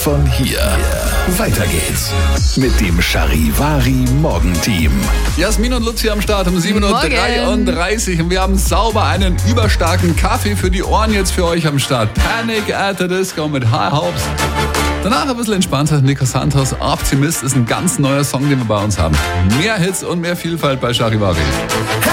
von hier. Weiter geht's mit dem Charivari Morgenteam. Jasmin und Luzi am Start um 7.33 Uhr. Und wir haben sauber einen überstarken Kaffee für die Ohren jetzt für euch am Start. Panic at the Disco mit High Hopes. Danach ein bisschen entspannter. Nico Santos, Optimist ist ein ganz neuer Song, den wir bei uns haben. Mehr Hits und mehr Vielfalt bei Charivari.